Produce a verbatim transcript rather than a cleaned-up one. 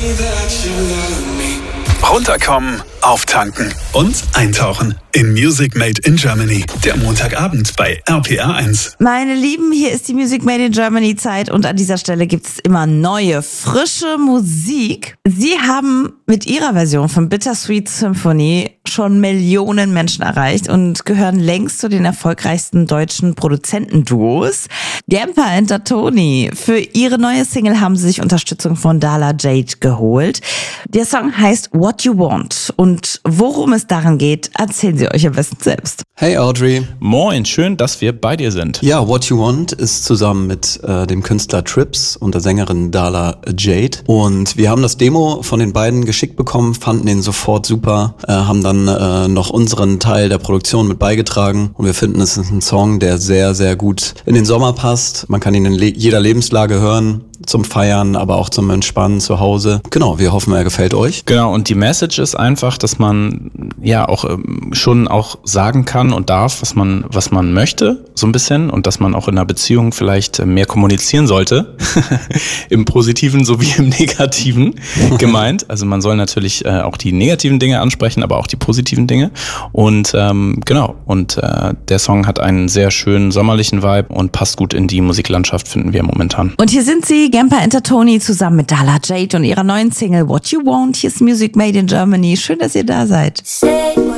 Runterkommen, auftanken und eintauchen in Music Made in Germany. Der Montagabend bei R P R eins. Meine Lieben, hier ist die Music Made in Germany Zeit und an dieser Stelle gibt es immer neue, frische Musik. Sie haben mit ihrer Version von Bittersweet Symphony schon Millionen Menschen erreicht und gehören längst zu den erfolgreichsten deutschen Produzentenduos. Gamper Entertoni. Für ihre neue Single haben sie sich Unterstützung von Dala Jade geholt. Der Song heißt What You Want und worum es daran geht, erzählen sie euch am besten selbst. Hey Audrey. Moin, schön, dass wir bei dir sind. Ja, What You Want ist zusammen mit äh, dem Künstler Trips und der Sängerin Dala Jade. Und wir haben das Demo von den beiden geschickt bekommen, fanden den sofort super, äh, haben dann äh, noch unseren Teil der Produktion mit beigetragen. Und wir finden, es ist ein Song, der sehr, sehr gut in den Sommer passt. Man kann ihn in le- jeder Lebenslage hören. Zum Feiern, aber auch zum Entspannen zu Hause. Genau, wir hoffen, er gefällt euch. Genau, und die Message ist einfach, dass man ja auch ähm, schon auch sagen kann und darf, was man was man möchte, so ein bisschen. Und dass man auch in einer Beziehung vielleicht mehr kommunizieren sollte. Im Positiven sowie im Negativen gemeint. Also man soll natürlich äh, auch die negativen Dinge ansprechen, aber auch die positiven Dinge. Und ähm, genau, und äh, der Song hat einen sehr schönen sommerlichen Vibe und passt gut in die Musiklandschaft, finden wir momentan. Und hier sind sie, Gamper Entertoni zusammen mit Dala Jade und ihrer neuen Single What You Want. Hier ist Music Made in Germany. Schön, dass ihr da seid.